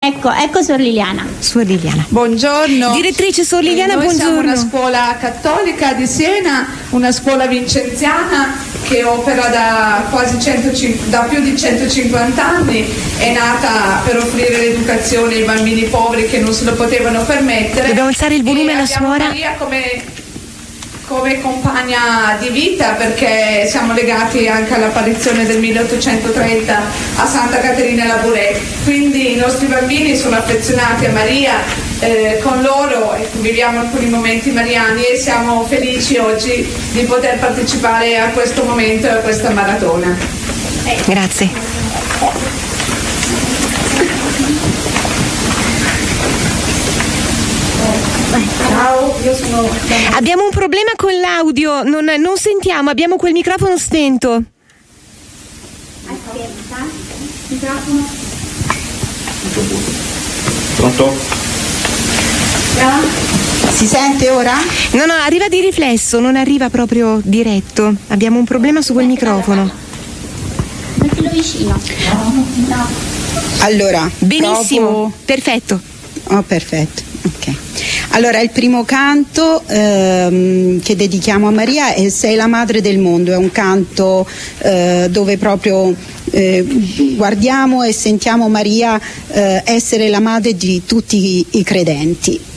Ecco Suor Liliana. Suor Liliana. Buongiorno. Direttrice Suor Liliana, noi buongiorno. Siamo una scuola cattolica di Siena, una scuola vincenziana che opera da più di 150 anni, è nata per offrire l'educazione ai bambini poveri che non se lo potevano permettere. Dobbiamo alzare il volume alla suora. Maria come compagna di vita, perché siamo legati anche all'apparizione del 1830 a Santa Caterina Labouré, quindi i nostri bambini sono affezionati a Maria, con loro viviamo alcuni momenti mariani e siamo felici oggi di poter partecipare a questo momento e a questa maratona. Grazie. Ciao, io sono... Abbiamo un problema con l'audio, non sentiamo, abbiamo quel microfono spento. Aspetta, microfono. Pronto? Si sente ora? No, arriva di riflesso, non arriva proprio diretto. Abbiamo un problema su quel microfono. Mettilo vicino. No. Allora, Benissimo, perfetto. Oh, perfetto. Ok. Allora, il primo canto che dedichiamo a Maria è Sei la madre del mondo, è un canto dove proprio guardiamo e sentiamo Maria essere la madre di tutti i credenti.